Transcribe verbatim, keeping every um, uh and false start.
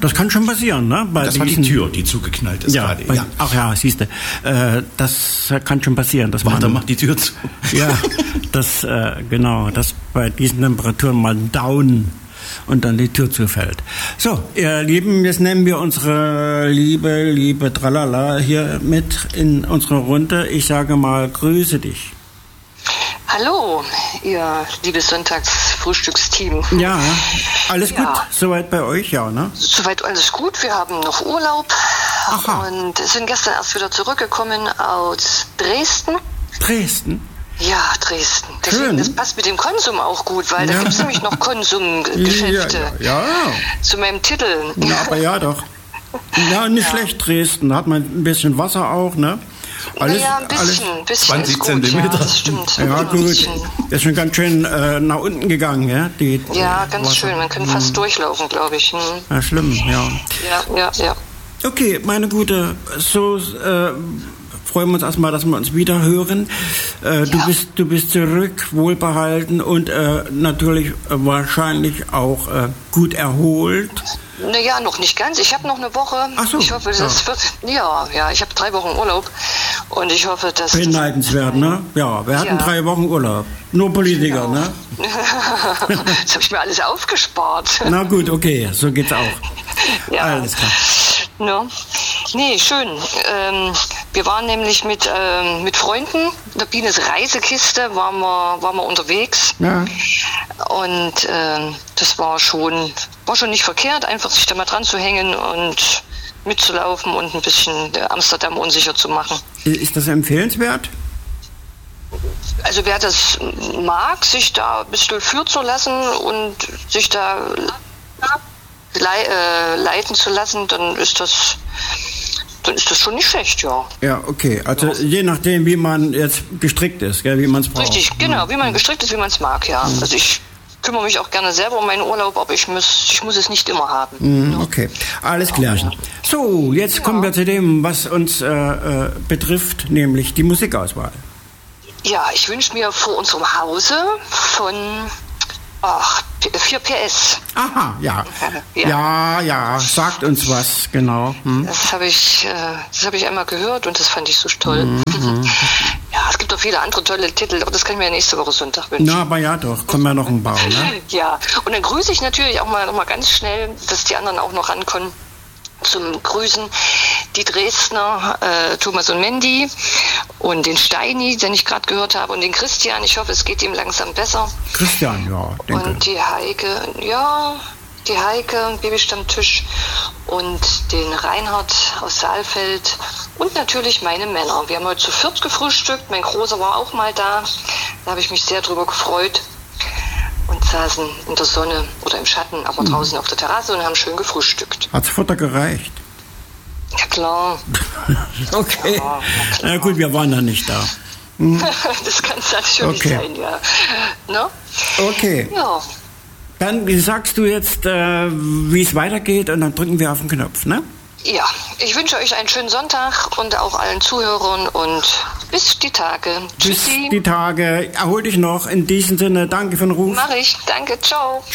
Das kann schon passieren, ne? Bei das war die Tür, die zugeknallt ist ja, gerade. Bei, ja. Ach ja, siehst du. Äh, das kann schon passieren. Dass Warte, man, mach die Tür zu. Ja, das, äh, genau, dass bei diesen Temperaturen mal down und dann die Tür zufällt. So, ihr Lieben, jetzt nehmen wir unsere liebe, liebe Tralala hier mit in unsere Runde. Ich sage mal, grüße dich. Hallo, ihr liebes Sonntagsfrühstücksteam. Ja, alles ja. gut soweit bei euch, ja, ne? Soweit alles gut, wir haben noch Urlaub. Aha. Und sind gestern erst wieder zurückgekommen aus Dresden. Dresden? Ja, Dresden. Deswegen, Schön. Das passt mit dem Konsum auch gut, weil ja. da gibt es nämlich noch Konsumgeschäfte. Ja, ja, ja. Zu meinem Titel. Ja, aber ja doch. Ja, nicht ja. schlecht Dresden. Da hat man ein bisschen Wasser auch, ne? Alles, ja, ein bisschen, alles bisschen zwanzig gut, Zentimeter. Ja, das stimmt. Ja, gut. Das ist schon ganz schön äh, nach unten gegangen, ja? Die, ja, ganz Wasser. schön. Man kann hm. fast durchlaufen, glaube ich. Hm. Ja, schlimm, ja. Ja, ja, ja. Okay, meine Gute, so äh, freuen wir uns erstmal, dass wir uns wieder hören. Äh, du, ja. bist, du bist zurück, wohlbehalten und äh, natürlich äh, wahrscheinlich auch äh, gut erholt. Naja, noch nicht ganz. Ich habe noch eine Woche. Ach so. Ich hoffe, das ja. wird. Ja, ja, ich habe drei Wochen Urlaub und ich hoffe, dass. Beneidenswert, ne? Ja, wir hatten ja. drei Wochen Urlaub. Nur Politiker, genau. ne? Das habe ich mir alles aufgespart. Na gut, okay, so geht's auch. Ja. Alles klar. No. Nee, schön. Ähm, wir waren nämlich mit, ähm, mit Freunden, der Bienes Reisekiste, waren wir, waren wir unterwegs. Ja. Und ähm, das war schon, war schon nicht verkehrt, einfach sich da mal dran zu hängen und mitzulaufen und ein bisschen Amsterdam unsicher zu machen. Ist das empfehlenswert? Also wer das mag, sich da ein bisschen führen zu lassen und sich da le- äh, leiten zu lassen, dann ist das dann ist das schon nicht schlecht, ja. Ja, okay. Also ja. je nachdem, wie man jetzt gestrickt ist, gell, wie man es braucht. Richtig, genau, wie man gestrickt ist, wie man es mag, ja. Mhm. Also ich kümmere mich auch gerne selber um meinen Urlaub, aber ich muss, ich muss es nicht immer haben. Mhm, okay, alles klar. So, jetzt ja. kommen wir zu dem, was uns äh, äh, betrifft, nämlich die Musikauswahl. Ja, ich wünsche mir vor unserem Hause von ach, vier P S. Aha, ja. ja. Ja, ja, sagt uns was, genau. Hm. Das habe ich, äh, das habe ich einmal gehört und das fand ich so toll. Mhm. Ja, es gibt auch viele andere tolle Titel, aber das kann ich mir nächste Woche Sonntag wünschen. Na, aber ja doch, kommen wir noch ein paar, ne? Ja, und dann grüße ich natürlich auch mal, noch mal ganz schnell, dass die anderen auch noch rankommen. Zum Grüßen die Dresdner äh, Thomas und Mandy und den Steini, den ich gerade gehört habe, und den Christian. Ich hoffe, es geht ihm langsam besser. Christian, ja, denke. Und die Heike, ja, die Heike, Babystammtisch und den Reinhard aus Saalfeld und natürlich meine Männer. Wir haben heute zu viert gefrühstückt. Mein Großer war auch mal da. Da habe ich mich sehr drüber gefreut. Und saßen in der Sonne oder im Schatten, aber mhm. draußen auf der Terrasse und haben schön gefrühstückt. Hat's Futter gereicht? Ja, klar. Okay. Ja, na ja, gut, wir waren da nicht da. Hm. Das kann es natürlich okay. sein, ja. Ne? Okay. Ja. Dann sagst du jetzt, äh, wie es weitergeht und dann drücken wir auf den Knopf, ne? Ja, ich wünsche euch einen schönen Sonntag und auch allen Zuhörern und bis die Tage. Bis Tschüssi. die Tage. Erhol dich noch. In diesem Sinne, danke für den Ruf. Mach ich. Danke. Ciao.